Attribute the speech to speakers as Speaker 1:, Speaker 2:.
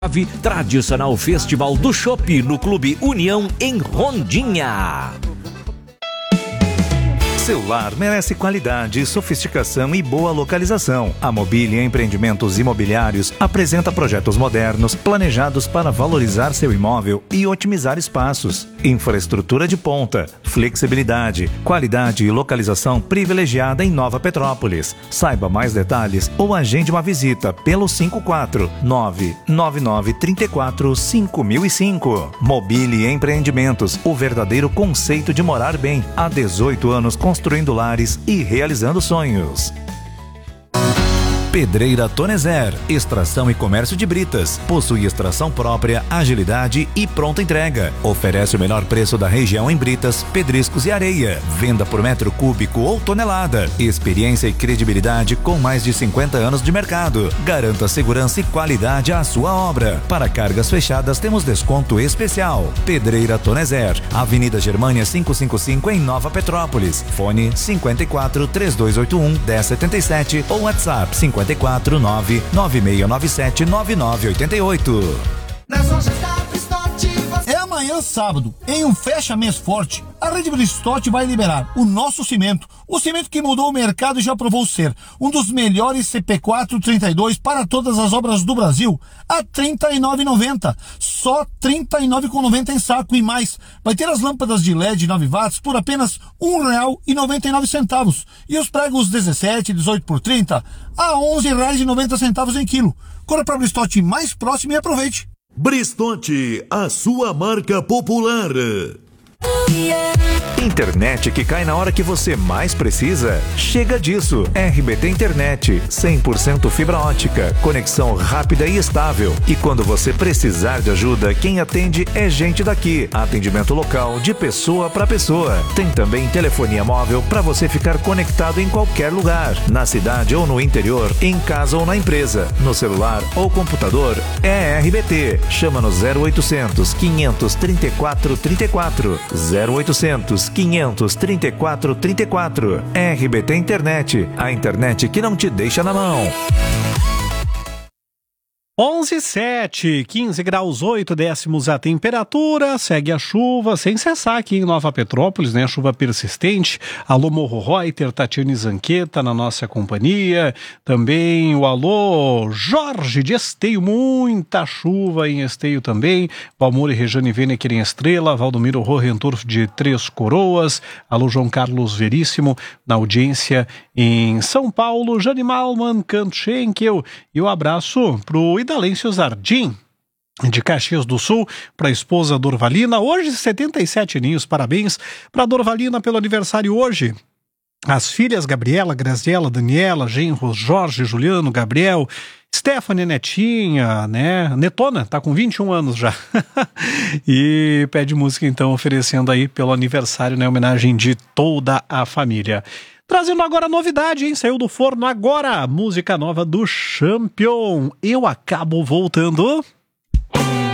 Speaker 1: Tradicional Festival do Chopp no Clube União em Rondinha.
Speaker 2: Seu lar merece qualidade, sofisticação e boa localização. A Mobília Empreendimentos Imobiliários apresenta projetos modernos, planejados para valorizar seu imóvel e otimizar espaços. Infraestrutura de ponta, flexibilidade, qualidade e localização privilegiada em Nova Petrópolis. Saiba mais detalhes ou agende uma visita pelo 54999345005. Mobília Empreendimentos, o verdadeiro conceito de morar bem. Há 18 anos construindo lares e realizando sonhos. Pedreira Tonezer, extração e comércio de britas. Possui extração própria, agilidade e pronta entrega. Oferece o melhor preço da região em britas, pedriscos e areia. Venda por metro cúbico ou tonelada. Experiência e credibilidade com mais de 50 anos de mercado. Garanta segurança e qualidade à sua obra. Para cargas fechadas temos desconto especial. Pedreira Tonezer, Avenida Germânia 555 em Nova Petrópolis. Fone 54 3281 1077 ou WhatsApp 54996979988.
Speaker 3: É amanhã sábado, em um fecha-mês forte, a Rede Bristotti vai liberar o nosso cimento, o cimento que mudou o mercado e já provou ser um dos melhores CP432 para todas as obras do Brasil, a R$ 39,90. Só R$ 39,90 em saco e mais. Vai ter as lâmpadas de LED 9 watts por apenas R$ 1,99 e os pregos 17 e 18 por 30 a R$ 11,90 em quilo. Corra para a Bristotti mais próximo e aproveite.
Speaker 4: Bristotti, a sua marca popular.
Speaker 2: Internet que cai na hora que você mais precisa? Chega disso. RBT Internet, 100% fibra ótica, conexão rápida e estável. E quando você precisar de ajuda, quem atende é gente daqui. Atendimento local, de pessoa para pessoa. Tem também telefonia móvel para você ficar conectado em qualquer lugar, na cidade ou no interior, em casa ou na empresa, no celular ou computador. É RBT. Chama no 0800 534 34. 0800 534 34. RBT Internet, a internet que não te deixa na mão.
Speaker 5: 11:07, 15 graus 8 décimos a temperatura, segue a chuva sem cessar aqui em Nova Petrópolis, né? Chuva persistente. Alô Morro Reuter, Tatiane Zanqueta na nossa companhia. Também o alô Jorge de Esteio, muita chuva em Esteio também. Valmor e Rejane Venequer em Estrela, Valdomiro Rohentorf de Três Coroas. Alô João Carlos Veríssimo na audiência em São Paulo. Jane Malman, Canto Schenkel. E o abraço pro Idalêncio Zardim, de Caxias do Sul, para a esposa Dorvalina, hoje 77 aninhos, parabéns para Dorvalina pelo aniversário hoje. As filhas Gabriela, Graziela, Daniela, Genros, Jorge, Juliano, Gabriel, Stephanie, Netinha, né? Netona, tá com 21 anos já. E pede música então, oferecendo aí pelo aniversário, né? Homenagem de toda a família. Trazendo agora a novidade, hein? Saiu do forno agora, música nova do Champion. Eu acabo voltando.